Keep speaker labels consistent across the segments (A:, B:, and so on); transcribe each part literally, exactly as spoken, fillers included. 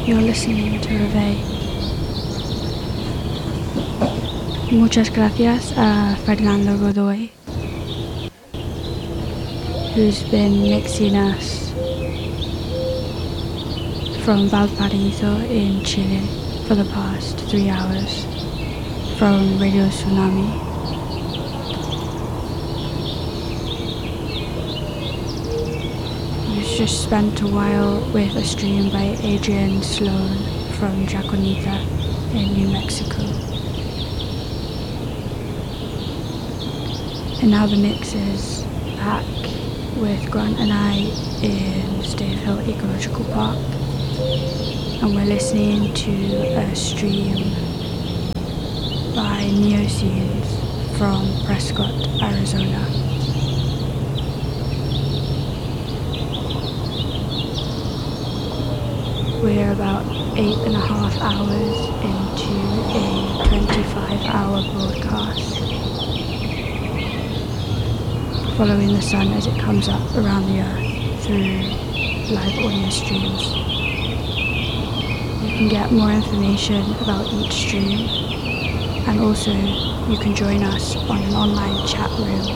A: You're listening to Reveille. Muchas gracias a Fernando Godoy, who's been mixing us from Valparaiso in Chile for the past three hours from Radio Tsunami. We've just spent a while with a stream by Adrian Sloan from Draconita in New Mexico. And now the mix is back with Grant and I in Stave Hill Ecological Park, and we're listening to a stream by Neoscenes from Prescott, Arizona. We're about eight and a half hours into a twenty-five hour broadcast, following the sun as it comes up around the earth through live audio streams. You can get more information about each stream, and also you can join us on an online chat room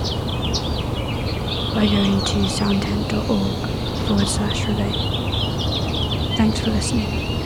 A: by going to soundtent dot org forward slash Reveille. Thanks for listening.